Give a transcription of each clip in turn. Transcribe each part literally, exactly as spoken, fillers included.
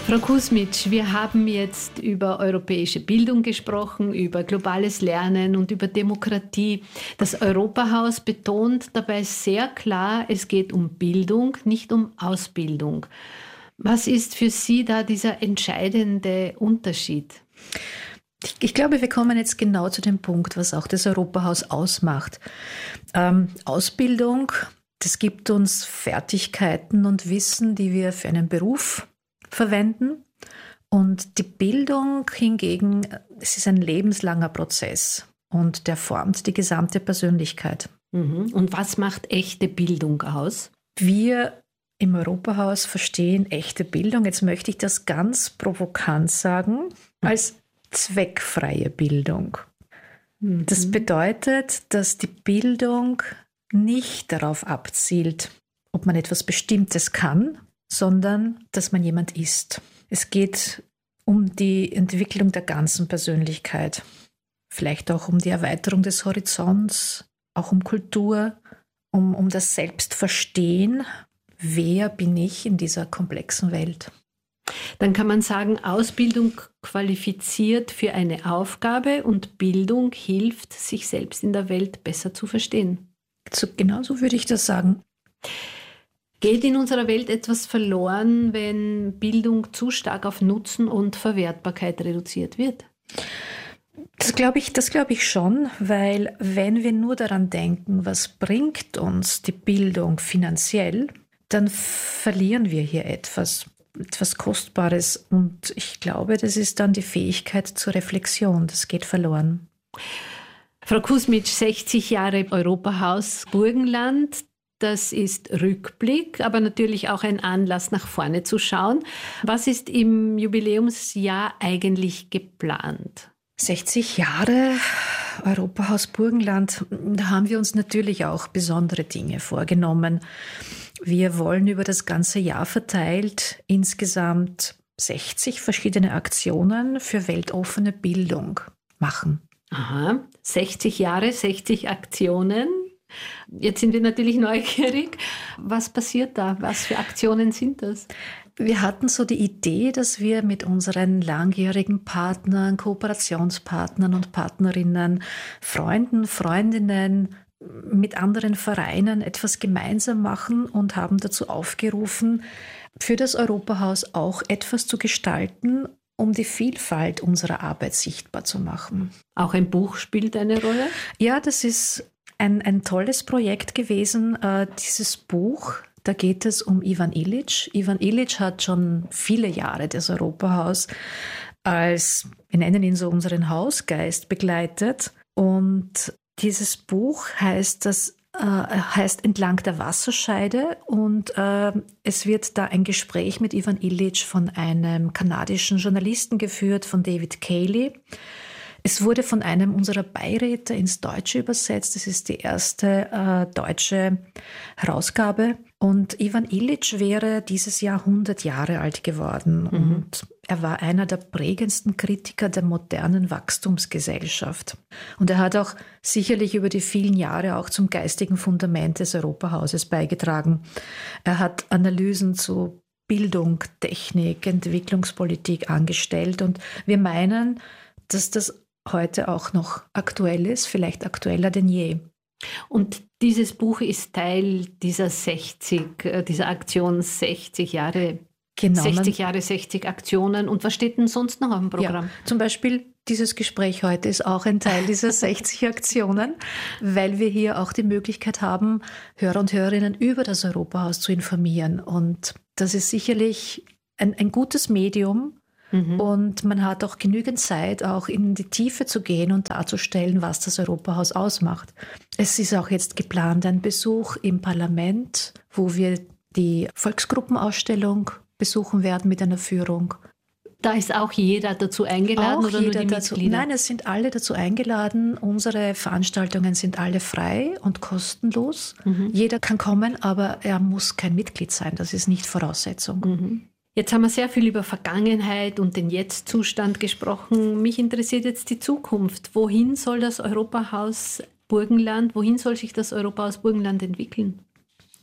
Frau Kusmitsch, wir haben jetzt über europäische Bildung gesprochen, über globales Lernen und über Demokratie. Das Europahaus betont dabei sehr klar, es geht um Bildung, nicht um Ausbildung. Was ist für Sie da dieser entscheidende Unterschied? Ich, ich glaube, wir kommen jetzt genau zu dem Punkt, was auch das Europahaus ausmacht. Ähm, Ausbildung, das gibt uns Fertigkeiten und Wissen, die wir für einen Beruf verwenden. Und die Bildung hingegen, es ist ein lebenslanger Prozess und der formt die gesamte Persönlichkeit. Mhm. Und was macht echte Bildung aus? Wir im Europahaus verstehen echte Bildung, jetzt möchte ich das ganz provokant sagen, als zweckfreie Bildung. Mhm. Das bedeutet, dass die Bildung nicht darauf abzielt, ob man etwas Bestimmtes kann, sondern dass man jemand ist. Es geht um die Entwicklung der ganzen Persönlichkeit, vielleicht auch um die Erweiterung des Horizonts, auch um Kultur, um, um das Selbstverstehen. Wer bin ich in dieser komplexen Welt? Dann kann man sagen, Ausbildung qualifiziert für eine Aufgabe und Bildung hilft, sich selbst in der Welt besser zu verstehen. So, genau so würde ich das sagen. Geht in unserer Welt etwas verloren, wenn Bildung zu stark auf Nutzen und Verwertbarkeit reduziert wird? Das glaube ich, das glaube ich schon, weil wenn wir nur daran denken, was bringt uns die Bildung finanziell, dann verlieren wir hier etwas, etwas Kostbares. Und ich glaube, das ist dann die Fähigkeit zur Reflexion. Das geht verloren. Frau Kusmitsch, sechzig Jahre Europahaus Burgenland. Das ist Rückblick, aber natürlich auch ein Anlass, nach vorne zu schauen. Was ist im Jubiläumsjahr eigentlich geplant? sechzig Jahre Europahaus Burgenland, da haben wir uns natürlich auch besondere Dinge vorgenommen. Wir wollen über das ganze Jahr verteilt insgesamt sechzig verschiedene Aktionen für weltoffene Bildung machen. Aha, sechzig Jahre, sechzig Aktionen. Jetzt sind wir natürlich neugierig. Was passiert da? Was für Aktionen sind das? Wir hatten so die Idee, dass wir mit unseren langjährigen Partnern, Kooperationspartnern und Partnerinnen, Freunden, Freundinnen, mit anderen Vereinen etwas gemeinsam machen und haben dazu aufgerufen, für das Europahaus auch etwas zu gestalten, um die Vielfalt unserer Arbeit sichtbar zu machen. Auch ein Buch spielt eine Rolle? Ja, das ist Ein, ein tolles Projekt gewesen, äh, dieses Buch. Da geht es um Ivan Illich. Ivan Illich hat schon viele Jahre das Europahaus als, wir nennen ihn so, unseren Hausgeist begleitet. Und dieses Buch heißt, das, äh, heißt Entlang der Wasserscheide und äh, es wird da ein Gespräch mit Ivan Illich von einem kanadischen Journalisten geführt, von David Cayley. Es wurde von einem unserer Beiräte ins Deutsche übersetzt. Das ist die erste äh, deutsche Herausgabe. Und Ivan Illich wäre dieses Jahr hundert Jahre alt geworden. Mhm. Und er war einer der prägendsten Kritiker der modernen Wachstumsgesellschaft. Und er hat auch sicherlich über die vielen Jahre auch zum geistigen Fundament des Europahauses beigetragen. Er hat Analysen zu Bildung, Technik, Entwicklungspolitik angestellt. Und wir meinen, dass das heute auch noch aktuell ist, vielleicht aktueller denn je. Und dieses Buch ist Teil dieser sechzig, dieser Aktion sechzig Jahre, genau, sechzig Jahre, sechzig Aktionen. Und was steht denn sonst noch auf dem Programm? Ja, zum Beispiel dieses Gespräch heute ist auch ein Teil dieser sechzig Aktionen, weil wir hier auch die Möglichkeit haben, Hörer und Hörerinnen über das Europahaus zu informieren. Und das ist sicherlich ein, ein gutes Medium. Mhm. Und man hat auch genügend Zeit, auch in die Tiefe zu gehen und darzustellen, was das Europahaus ausmacht. Es ist auch jetzt geplant ein Besuch im Parlament, wo wir die Volksgruppenausstellung besuchen werden mit einer Führung. Da ist auch jeder dazu eingeladen auch oder jeder nur die dazu, Mitglieder? Nein, es sind alle dazu eingeladen. Unsere Veranstaltungen sind alle frei und kostenlos. Mhm. Jeder kann kommen, aber er muss kein Mitglied sein. Das ist nicht Voraussetzung. Mhm. Jetzt haben wir sehr viel über Vergangenheit und den Jetzt-Zustand gesprochen. Mich interessiert jetzt die Zukunft. Wohin soll das Europahaus Burgenland, wohin soll sich das Europahaus Burgenland entwickeln?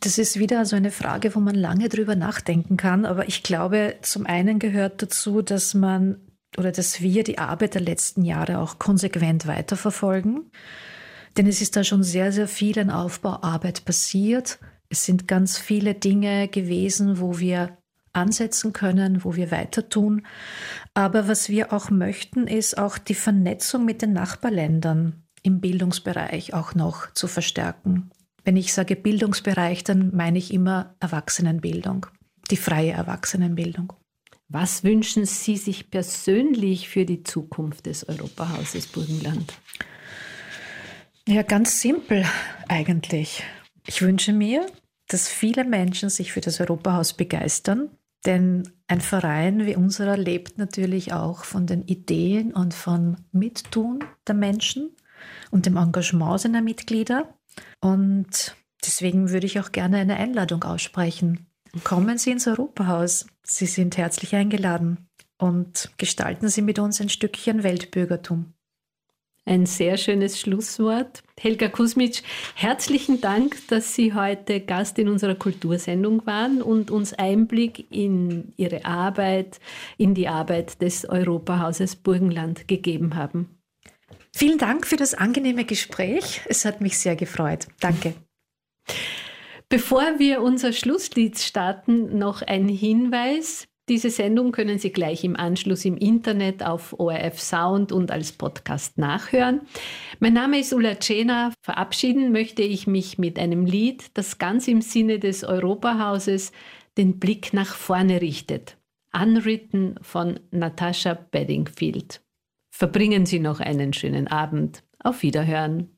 Das ist wieder so eine Frage, wo man lange drüber nachdenken kann. Aber ich glaube, zum einen gehört dazu, dass man oder dass wir die Arbeit der letzten Jahre auch konsequent weiterverfolgen. Denn es ist da schon sehr, sehr viel an Aufbauarbeit passiert. Es sind ganz viele Dinge gewesen, wo wir ansetzen können, wo wir weiter tun. Aber was wir auch möchten, ist auch die Vernetzung mit den Nachbarländern im Bildungsbereich auch noch zu verstärken. Wenn ich sage Bildungsbereich, dann meine ich immer Erwachsenenbildung, die freie Erwachsenenbildung. Was wünschen Sie sich persönlich für die Zukunft des Europahauses Burgenland? Ja, ganz simpel eigentlich. Ich wünsche mir, dass viele Menschen sich für das Europahaus begeistern, denn ein Verein wie unserer lebt natürlich auch von den Ideen und von Mittun der Menschen und dem Engagement seiner Mitglieder. Und deswegen würde ich auch gerne eine Einladung aussprechen. Kommen Sie ins Europahaus. Sie sind herzlich eingeladen und gestalten Sie mit uns ein Stückchen Weltbürgertum. Ein sehr schönes Schlusswort. Helga Kusmic, herzlichen Dank, dass Sie heute Gast in unserer Kultursendung waren und uns Einblick in Ihre Arbeit, in die Arbeit des Europahauses Burgenland gegeben haben. Vielen Dank für das angenehme Gespräch. Es hat mich sehr gefreut. Danke. Bevor wir unser Schlusslied starten, noch ein Hinweis. Diese Sendung können Sie gleich im Anschluss im Internet auf O R F Sound und als Podcast nachhören. Mein Name ist Ulla Cena. Verabschieden möchte ich mich mit einem Lied, das ganz im Sinne des Europahauses den Blick nach vorne richtet. Unwritten von Natasha Bedingfield. Verbringen Sie noch einen schönen Abend. Auf Wiederhören.